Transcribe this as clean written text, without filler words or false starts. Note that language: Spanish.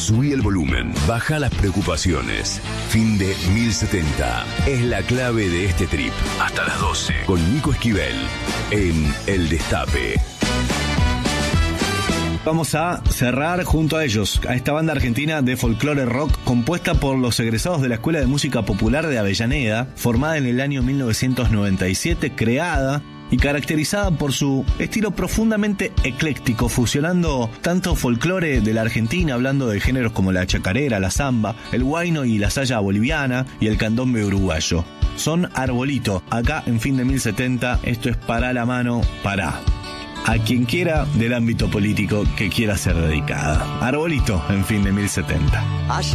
Subí el volumen, baja las preocupaciones. Fin de 1070 es la clave de este trip. Hasta las 12 con Nico Esquivel en El Destape. Vamos a cerrar junto a ellos, a esta banda argentina de folclore rock compuesta por los egresados de la Escuela de Música Popular de Avellaneda, formada en el año 1997, creada y caracterizada por su estilo profundamente ecléctico, fusionando tanto folclore de la Argentina, hablando de géneros como la chacarera, la samba, el huayno y la saya boliviana y el candombe uruguayo. Son Arbolito, acá en Fin de 1070, esto es Para la Mano, Pará. A quien quiera del ámbito político que quiera ser dedicada. Arbolito en Fin de 1070.